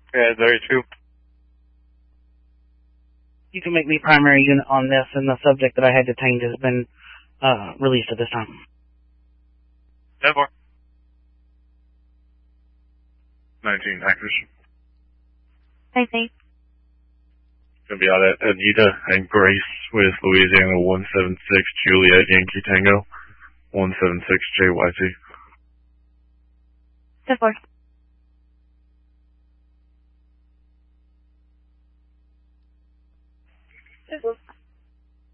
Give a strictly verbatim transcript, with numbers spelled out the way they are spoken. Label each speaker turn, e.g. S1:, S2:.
S1: Yeah, thirty-two.
S2: You can make me primary unit on this, and the subject that I had detained has been uh, released at this time.
S1: ten four. nineteen actors.
S3: I think.
S1: Gonna be out at Anita and Grace with Louisiana one seven six Juliet Yankee Tango one seven six J Y T.
S3: ten four.
S4: ten four.